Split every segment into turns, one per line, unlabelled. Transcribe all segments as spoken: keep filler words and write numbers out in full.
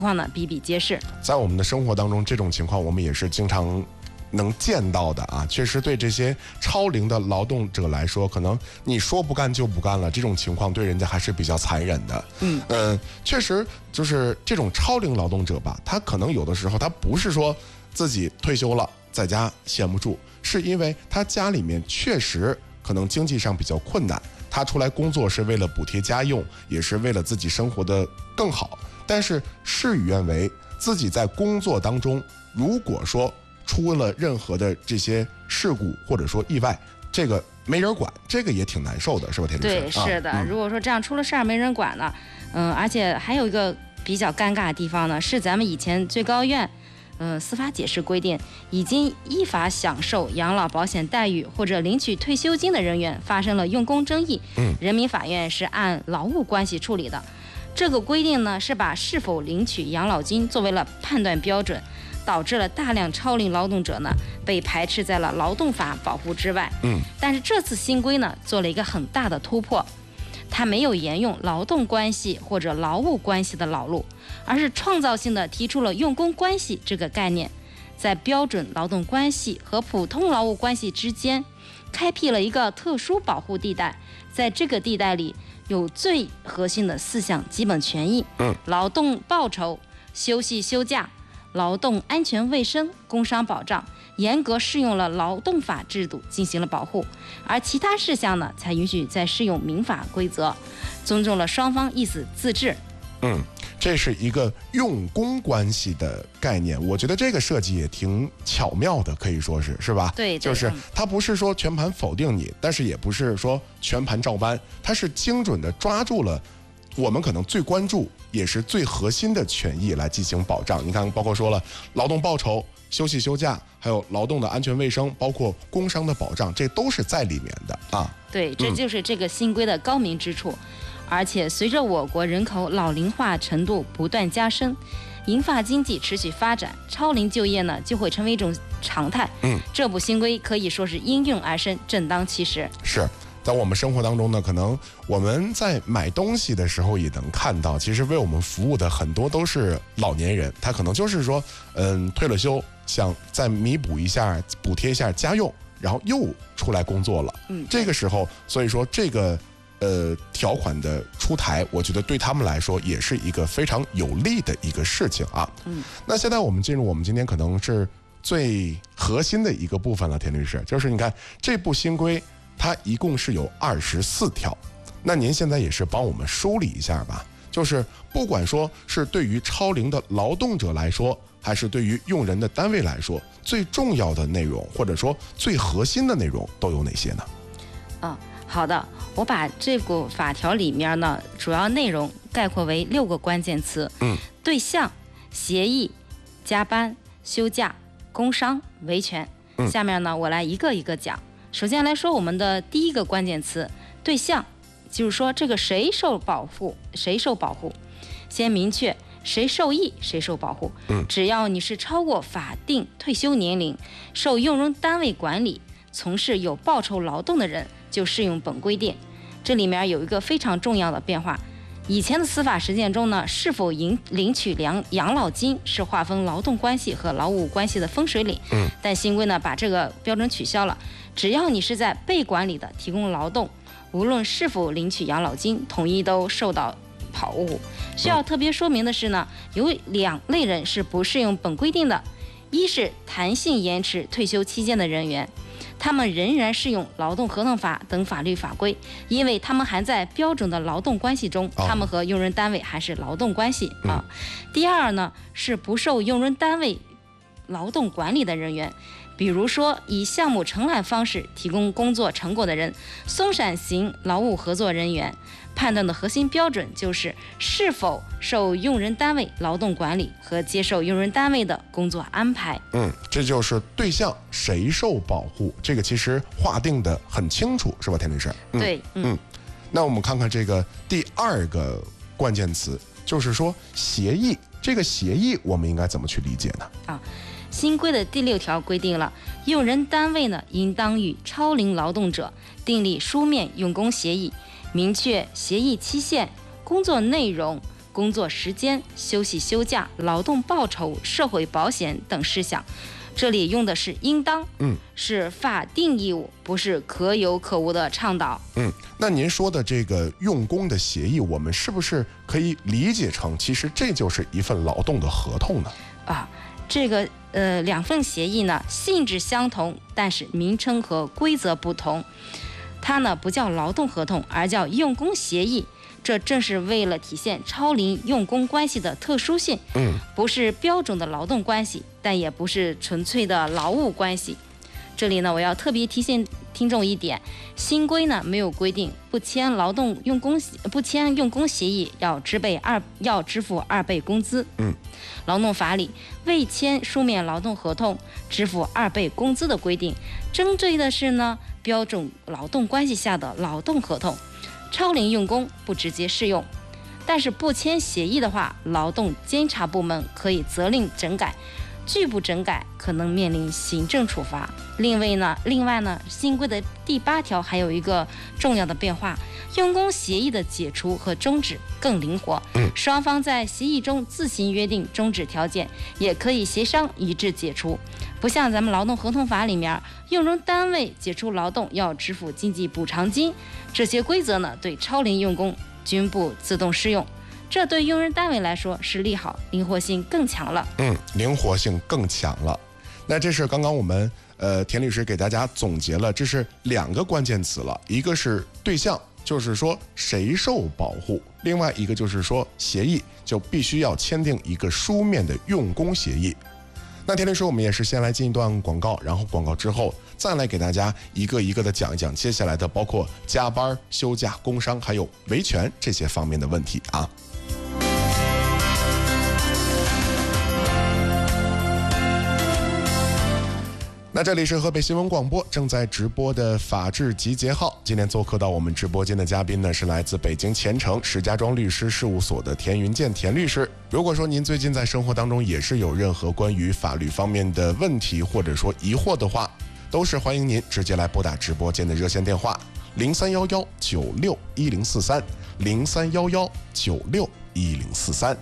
况呢比比皆是。
在我们的生活当中，这种情况我们也是经常能见到的啊。确实对这些超龄的劳动者来说，可能你说不干就不干了，这种情况对人家还是比较残忍的。
嗯
呃，确实就是这种超龄劳动者吧，他可能有的时候他不是说自己退休了在家闲不住，是因为他家里面确实可能经济上比较困难，他出来工作是为了补贴家用，也是为了自己生活的更好。但是事与愿违，自己在工作当中如果说出了任何的这些事故或者说意外，这个没人管，这个也挺难受的，是吧，田律师？
对，是的、
啊嗯、
如果说这样出了事儿没人管呢，嗯，而且还有一个比较尴尬的地方呢，是咱们以前最高院呃，司法解释规定，已经依法享受养老保险待遇或者领取退休金的人员发生了用工争议，
嗯，
人民法院是按劳务关系处理的。这个规定呢，是把是否领取养老金作为了判断标准，导致了大量超龄劳动者呢被排斥在了劳动法保护之外。
嗯，
但是这次新规呢，做了一个很大的突破。它没有沿用劳动关系或者劳务关系的老路，而是创造性的提出了用工关系这个概念，在标准劳动关系和普通劳务关系之间开辟了一个特殊保护地带。在这个地带里有最核心的四项基本权益，
嗯，
劳动报酬、休息休假、劳动安全卫生、工伤保障，严格适用了劳动法制度进行了保护，而其他事项呢，才允许再适用民法规则，尊重了双方意思自治。
嗯，这是一个用工关系的概念，我觉得这个设计也挺巧妙的，可以说是是吧？
对，
就是它不是说全盘否定你，但是也不是说全盘照搬，它是精准的抓住了我们可能最关注也是最核心的权益来进行保障。你看，包括说了劳动报酬、休息休假，还有劳动的安全卫生，包括工伤的保障，这都是在里面的啊。
对，这就是这个新规的高明之处。嗯、而且随着我国人口老龄化程度不断加深，银发经济持续发展，超龄就业呢就会成为一种常态。
嗯，
这部新规可以说是应运而生，正当其时。
是。在我们生活当中呢，可能我们在买东西的时候也能看到，其实为我们服务的很多都是老年人，他可能就是说，嗯，退了休，想再弥补一下、补贴一下家用，然后又出来工作了。
嗯，
这个时候，所以说这个呃条款的出台，我觉得对他们来说也是一个非常有利的一个事情啊。
嗯，
那现在我们进入我们今天可能是最核心的一个部分了，田律师，就是你看这部新规。它一共是有二十四条，那您现在也是帮我们梳理一下吧。就是不管说是对于超龄的劳动者来说，还是对于用人的单位来说，最重要的内容或者说最核心的内容都有哪些呢？
嗯，好的，我把这个法条里面呢主要内容概括为六个关键词：
嗯，
对象、协议、加班、休假、工伤、维权。
嗯，
下面呢我来一个一个讲。首先来说我们的第一个关键词对象，就是说这个谁受保护谁受保护，先明确谁受益谁受保护。
嗯，
只要你是超过法定退休年龄，受用人单位管理，从事有报酬劳动的人，就适用本规定。这里面有一个非常重要的变化，以前的司法实践中呢，是否领领取养养老金是划分劳动关系和劳务关系的分水岭。
嗯，
但新规呢把这个标准取消了，只要你是在被管理的提供劳动，无论是否领取养老金，统一都受到保护。需要特别说明的是呢，有两类人是不适用本规定的，一是弹性延迟退休期间的人员，他们仍然适用劳动合同法等法律法规，因为他们还在标准的劳动关系中，他们和用人单位还是劳动关系啊。第二呢，是不受用人单位劳动管理的人员，比如说以项目承揽方式提供工作成果的人，松散型劳务合作人员，判断的核心标准就是是否受用人单位劳动管理和接受用人单位的工作安排。
嗯，这就是对象谁受保护，这个其实划定的很清楚，是吧，田律师？
嗯、对，嗯,
嗯。那我们看看这个第二个关键词，就是说协议。这个协议我们应该怎么去理解呢？
啊。新规的第六条规定了，用人单位呢，应当与超龄劳动者订立书面用工协议，明确协议期限、工作内容、 工作时间、休息休假、劳动报酬、社会保险等事项。这里用的是应当，
嗯，
是法定义务，不是可有可无的倡导。
嗯，那您说的这个用工的协议，我们是不是可以理解成，其实这就是一份劳动的合同呢？
啊，这个呃两份协议呢性质相同，但是名称和规则不同。它呢不叫劳动合同，而叫用工协议。这正是为了体现超龄用工关系的特殊性，
嗯，
不是标准的劳动关系，但也不是纯粹的劳务关系。这里呢，我要特别提醒听众一点，新规呢没有规定不签劳动用工不签用工协议要支备二要支付二倍工资。
嗯，
劳动法里未签书面劳动合同支付二倍工资的规定，针对的是呢标准劳动关系下的劳动合同。超龄用工不直接适用，但是不签协议的话，劳动监察部门可以责令整改，拒不整改可能面临行政处罚。另外呢，另外呢，新规的第八条还有一个重要的变化，用工协议的解除和终止更灵活，双方在协议中自行约定终止条件，也可以协商一致解除。不像咱们劳动合同法里面，用人单位解除劳动要支付经济补偿金，这些规则呢对超龄用工均不自动适用。这对用人单位来说是利好，灵活性更强了。
嗯，灵活性更强了。那这是刚刚我们呃田律师给大家总结了，这是两个关键词了，一个是对象，就是说谁受保护；另外一个就是说协议，就必须要签订一个书面的用工协议。那田律师，我们也是先来进一段广告，然后广告之后再来给大家一个一个的讲一讲接下来的包括加班、休假、工伤还有维权这些方面的问题啊。那这里是河北新闻广播正在直播的法治集结号，今天做客到我们直播间的嘉宾呢是来自北京前程石家庄律师事务所的田云健田律师。如果说您最近在生活当中也是有任何关于法律方面的问题或者说疑惑的话，都是欢迎您直接来拨打直播间的热线电话零三幺幺九六一零四三零三幺幺九六一零四三。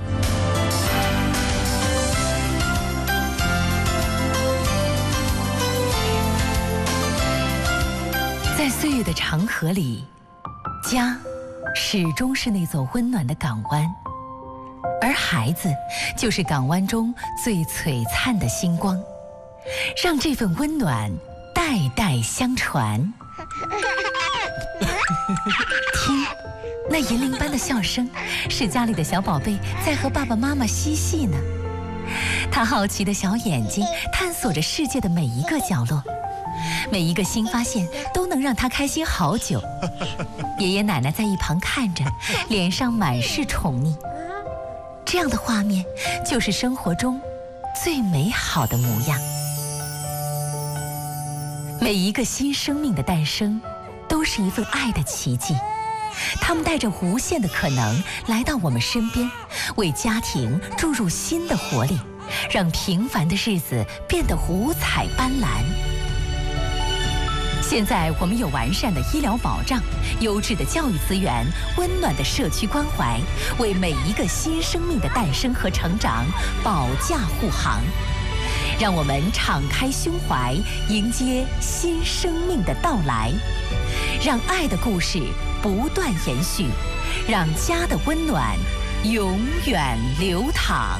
在岁月的长河里，家始终是那座温暖的港湾，而孩子就是港湾中最璀璨的星光，让这份温暖代代相传。听，那银铃般的笑声，是家里的小宝贝在和爸爸妈妈嬉戏呢。他好奇的小眼睛探索着世界的每一个角落，每一个新发现都能让他开心好久。爷爷奶奶在一旁看着，脸上满是宠溺。这样的画面就是生活中最美好的模样。每一个新生命的诞生都是一份爱的奇迹，他们带着无限的可能来到我们身边，为家庭注入新的活力，让平凡的日子变得五彩斑斓。现在我们有完善的医疗保障、优质的教育资源、温暖的社区关怀，为每一个新生命的诞生和成长保驾护航。让我们敞开胸怀，迎接新生命的到来，让爱的故事不断延续，让家的温暖永远流淌。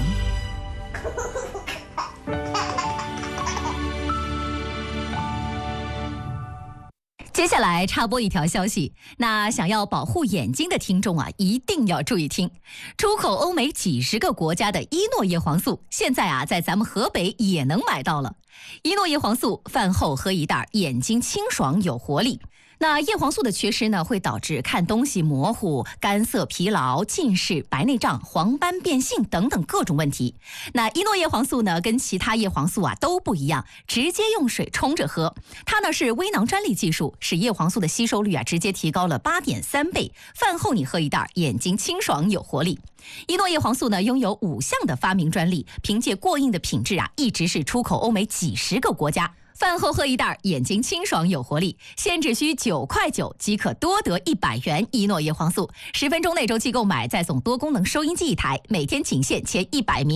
接下来插播一条消息，那想要保护眼睛的听众啊，一定要注意听。出口欧美几十个国家的伊诺叶黄素，现在啊，在咱们河北也能买到了。伊诺叶黄素，饭后喝一袋，眼睛清爽有活力。那叶黄素的缺失呢，会导致看东西模糊、干涩、疲劳、近视、白内障、黄斑变性等等各种问题。那伊诺叶黄素呢，跟其他叶黄素啊都不一样，直接用水冲着喝。它呢是微囊专利技术，使叶黄素的吸收率啊直接提高了八点三倍。饭后你喝一袋，眼睛清爽有活力。伊诺叶黄素呢拥有五项的发明专利，凭借过硬的品质啊，一直是出口欧美几十个国家。 饭后喝一袋，眼睛清爽有活力，现只需九块九即可多得一百元伊诺叶黄素。十分钟内周期购买，再送多功能收音机一台，每天仅限前一百名。